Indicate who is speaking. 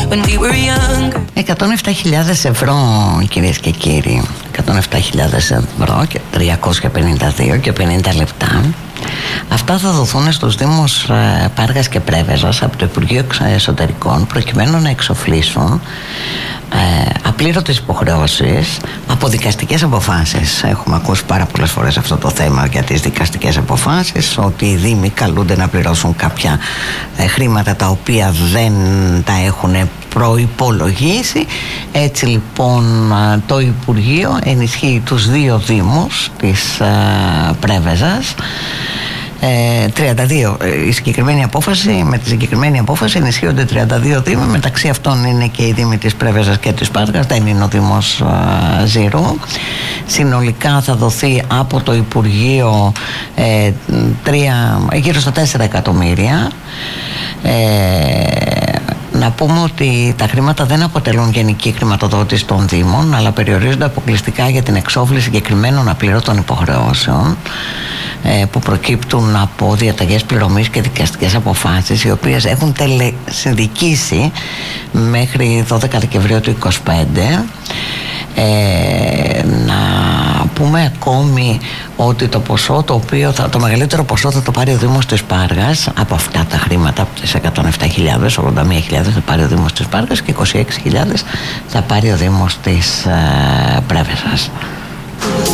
Speaker 1: when we were younger.
Speaker 2: 107.000 ευρώ, κυρίες και κύριοι. 107.000 ευρώ και 352 και 50 λεπτά. Αυτά θα δοθούν στους Δήμους Πάργας και Πρέβεζας από το Υπουργείο Εσωτερικών, προκειμένου να εξοφλήσουν απλήρωτες υποχρεώσεις από δικαστικές αποφάσεις. Έχουμε ακούσει πάρα πολλές φορές αυτό το θέμα για τις δικαστικές αποφάσεις, ότι οι Δήμοι καλούνται να πληρώσουν κάποια χρήματα τα οποία δεν τα έχουν προϋπολογίσει. Έτσι λοιπόν το Υπουργείο ενισχύει τους δύο Δήμους της Πρέβεζας. 32, η συγκεκριμένη απόφαση, με τη συγκεκριμένη απόφαση ενισχύονται 32 Δήμοι, μεταξύ αυτών είναι και οι Δήμοι της Πρέβεζας και της Πάργας, δεν είναι ο Δήμος Ζήρου. Συνολικά θα δοθεί από το Υπουργείο γύρω στα 4 εκατομμύρια. Να πούμε ότι τα χρήματα δεν αποτελούν γενική χρηματοδότηση των Δήμων, αλλά περιορίζονται αποκλειστικά για την εξόφληση συγκεκριμένων απλήρωτων υποχρεώσεων που προκύπτουν από διαταγές πληρωμής και δικαστικές αποφάσεις, οι οποίες έχουν τελεσυνδικήσει μέχρι 12 Δεκεμβρίου του 2025. Να πούμε ακόμη ότι το ποσό το οποίο το μεγαλύτερο ποσό θα το πάρει ο Δήμος της Πάργας από αυτά τα χρήματα, από τις 107.000, 81.000 θα πάρει ο Δήμος της Πάργας και 26.000 θα πάρει ο Δήμος της Πρέβεζας.